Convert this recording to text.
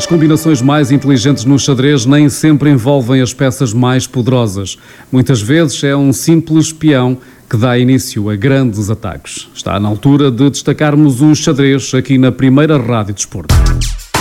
As combinações mais inteligentes no xadrez nem sempre envolvem as peças mais poderosas. Muitas vezes é um simples peão que dá início a grandes ataques. Está na altura de destacarmos o xadrez aqui na primeira Rádio Desporto.